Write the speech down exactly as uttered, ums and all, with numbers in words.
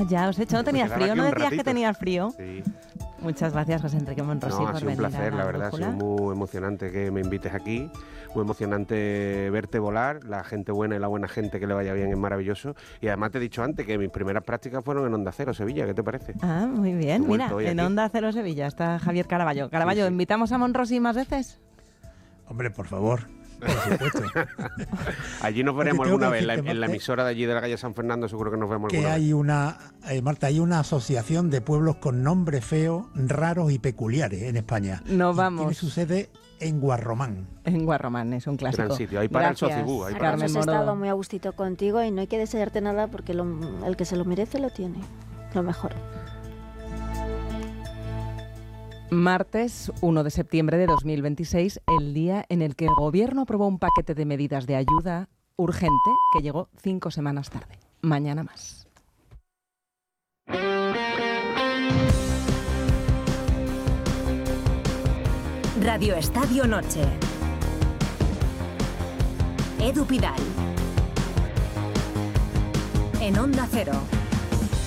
ya os he hecho. ¿No tenías frío? ¿No decías que tenías frío? Sí. Muchas gracias, José Enrique Monrosí, No, por ha sido un venir placer, a la verdad. Ha Brújula. sido muy emocionante que me invites aquí. Muy emocionante verte volar. La gente buena y la buena gente que le vaya bien es maravilloso. Y además te he dicho antes que mis primeras prácticas fueron en Onda Cero, Sevilla. ¿Qué te parece? Ah, muy bien. He Mira, vuelto hoy en aquí. Onda Cero Sevilla está Javier Caraballo. Caraballo, Sí, sí. ¿invitamos a Monrosí más veces? Hombre, por favor. Por supuesto. Allí nos Lo que veremos tengo alguna que vez. En la, decirte, en la Marta, emisora de allí de la calle San Fernando seguro que nos vemos que alguna hay vez. una, eh, Marta, hay una asociación de pueblos con nombres feos, raros y peculiares en España. Nos Y vamos. tiene su sede en Guarromán. En Guarromán, es un clásico. Gran sitio. Ahí para el Gracias, Socibú, ahí para- Carmen Hemos Moro. estado muy a gustito contigo y no hay que desearte nada porque lo- el que se lo merece lo tiene. Lo mejor. Martes uno de septiembre de dos mil veintiséis, el día en el que el Gobierno aprobó un paquete de medidas de ayuda urgente que llegó cinco semanas tarde. Mañana más. Radio Estadio Noche. Edu Pidal. En Onda Cero.